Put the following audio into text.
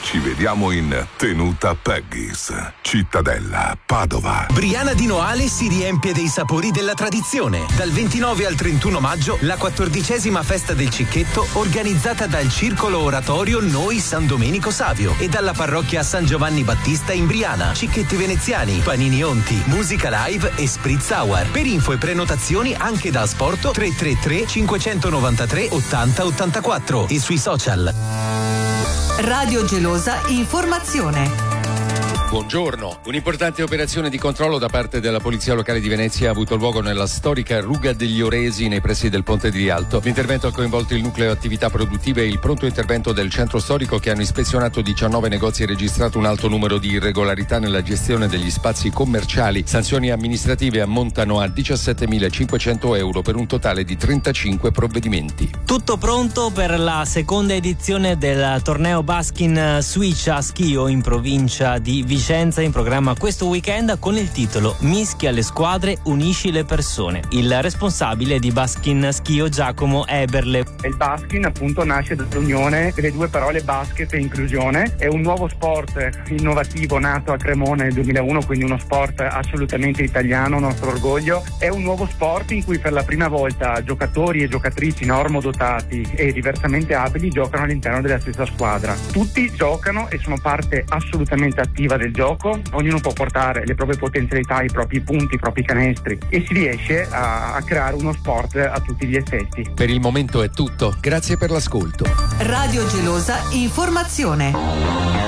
Ci vediamo in Tenuta Peggy's, Cittadella, Padova. Briana di Noale si riempie dei sapori della tradizione. Dal 29 al 31 maggio, la 14ª festa del Cicchetto, organizzata dal Circolo Oratorio Noi San Domenico Savio e dalla parrocchia San Giovanni Battista in Briana. Cicchetti veneziani, panini onti, musica live e spritz hour. Per info e prenotazioni anche da Asporto 333 593 80 84 e sui social. Radio Gelosa Informazione. Buongiorno. Un'importante operazione di controllo da parte della Polizia Locale di Venezia ha avuto luogo nella storica Ruga degli Oresi nei pressi del Ponte di Rialto. L'intervento ha coinvolto il nucleo attività produttive e il pronto intervento del centro storico che hanno ispezionato 19 negozi e registrato un alto numero di irregolarità nella gestione degli spazi commerciali. Sanzioni amministrative ammontano a 17.500 euro per un totale di 35 provvedimenti. Tutto pronto per la seconda edizione del torneo Baskin Switch a Schio in provincia di Vicenza, in programma questo weekend con il titolo Mischia le squadre, unisci le persone. Il responsabile di Baskin Schio, Giacomo Eberle. Il Baskin appunto nasce dall'unione delle due parole basket e inclusione. È un nuovo sport innovativo nato a Cremona nel 2001, quindi uno sport assolutamente italiano, nostro orgoglio. È un nuovo sport in cui per la prima volta giocatori e giocatrici normodotati e diversamente abili giocano all'interno della stessa squadra. Tutti giocano e sono parte assolutamente attiva del gioco, ognuno può portare le proprie potenzialità, i propri punti, i propri canestri e si riesce a creare uno sport a tutti gli effetti. Per il momento è tutto, grazie per l'ascolto. Radio Gelosa Informazione.